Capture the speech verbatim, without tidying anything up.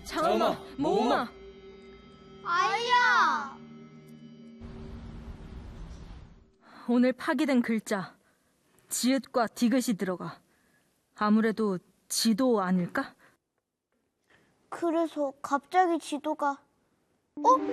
자음아, 모음아. 아이야! 오늘 파기된 글자, 지읒과 디귿이 들어가. 아무래도 지도 아닐까? 그래서 갑자기 지도가... 어?